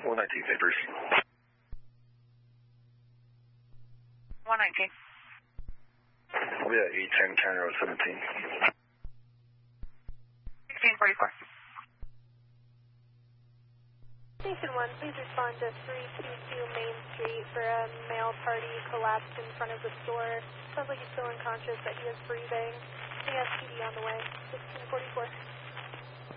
119 papers. 119. I'll be at 810 County Road 17. 1644. Station 1, please respond to 322 Main Street for a male party collapsed in front of the store. Sounds like he's still unconscious, but he is breathing. He has PD on the way. 1644.